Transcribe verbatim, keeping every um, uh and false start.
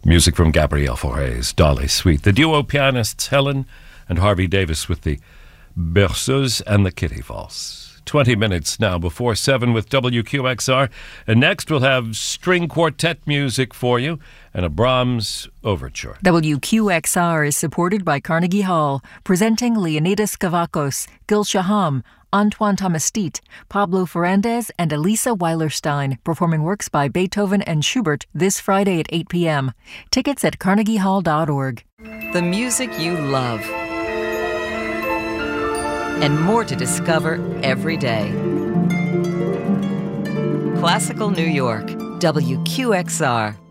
Music from Gabriel Fauré's Dolly Suite. The duo pianists Helen and Harvey Davis with the Berceuse and the Kitty Valse. twenty minutes now before seven with W Q X R. And next we'll have string quartet music for you and a Brahms overture. W Q X R is supported by Carnegie Hall, presenting Leonidas Kavakos, Gil Shaham, Antoine Tomastit, Pablo Ferrandez, and Elisa Weilerstein, performing works by Beethoven and Schubert this Friday at eight p.m. Tickets at carnegie hall dot org. The music you love. And more to discover every day. Classical New York, W Q X R.